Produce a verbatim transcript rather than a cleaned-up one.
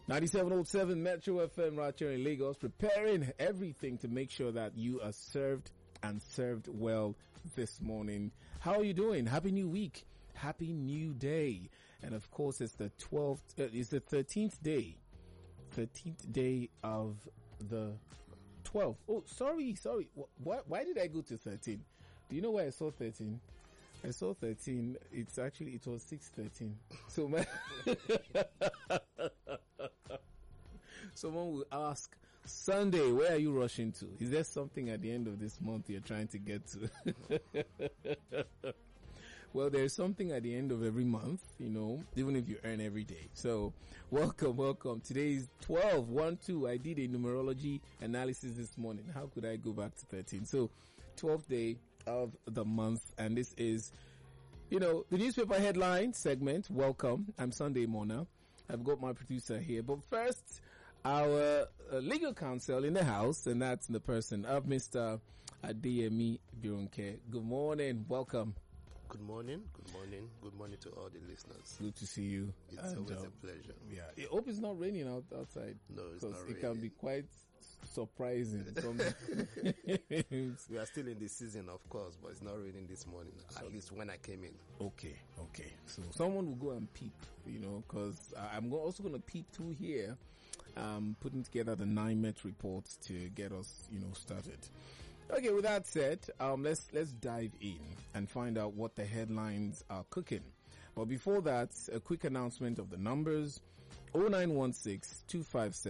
ninety-seven point seven Metro F M right here in Lagos, preparing everything to make sure that you are served and served well this morning. How are you doing? Happy new week. Happy new day. And of course, it's the twelfth, uh, it's the thirteenth day. thirteenth day of the twelfth. Oh, sorry, sorry. Why, why did I go to thirteen? Do you know where I saw thirteen? I saw thirteen. It's actually, it was six thirteen. So my, someone will ask, Sunday, where are you rushing to? Is there something at the end of this month you're trying to get to? Well, there's something at the end of every month, you know, even if you earn every day. So, welcome, welcome. Today is twelve, one, two. I did a numerology analysis this morning. How could I go back to thirteen? So, twelfth day of the month, and this is, you know, the newspaper headline segment. Welcome. I'm Sunday Mona. I've got my producer here. But first, our uh, legal counsel in the house, and that's the person of Mister Adeyemi Birunke. Good morning. Welcome. Good morning, good morning, good morning to all the listeners. Good to see you. It's and, always um, a pleasure. Yeah, I hope it's not raining out outside. No, it's not raining. It can be quite surprising. We are still in the season, of course, but it's not raining this morning, at so, least when I came in. Okay, okay. So someone will go and peep, you know, because I'm also going to peep through here, um, putting together the NIMET reports to get us, you know, started. Okay, with that said, um, let's, let's dive in and find out what the headlines are cooking. But before that, a quick announcement of the numbers: oh nine one six, two five seven